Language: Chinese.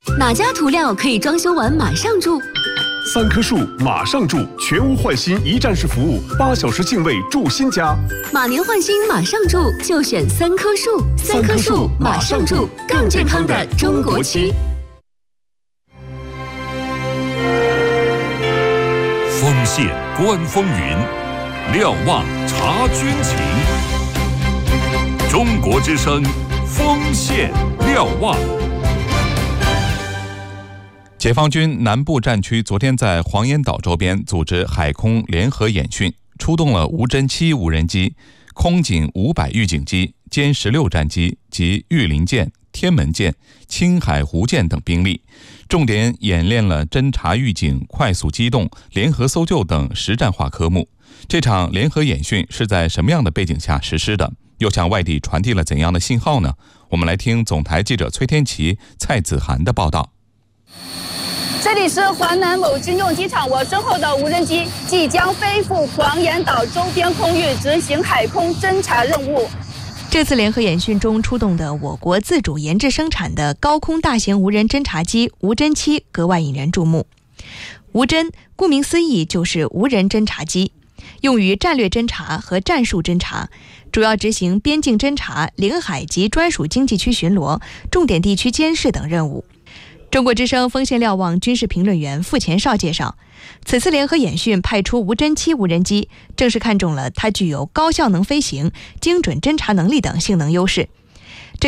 哪家涂料可以装修完马上住 ？3棵树马上住，全屋换新一站式服务，8小时净位住新家。 马年换新马上住，就选3棵树。3棵树马上住，更健康的中国漆。 锋线观风云，瞭望察军情。中国之声，锋线瞭望。 解放军南部战区昨天在黄岩岛周边组织海空联合演训，出动了无侦7无人机、空警500预警机、歼16战机及御林舰、天门舰、青海湖舰等兵力，重点演练了侦察预警、快速机动、联合搜救等实战化科目。这场联合演训是在什么样的背景下实施的？又向外地传递了怎样的信号呢？我们来听总台记者崔天琪、蔡子涵的报道。 这里是华南某军用机场，我身后的无人机即将飞赴黄岩岛周边空域执行海空侦察任务。 这次联合演训中出动的我国自主研制生产的高空大型无人侦察机无侦7格外引人注目。无侦顾名思义就是无人侦察机，用于战略侦察和战术侦察，主要执行边境侦察、领海及专属经济区巡逻、重点地区监视等任务。中国之声锋线瞭望军事评论员傅前绍介绍，此次联合演训派出无侦7无人机，正是看中了它具有高效能飞行、精准侦察能力等性能优势，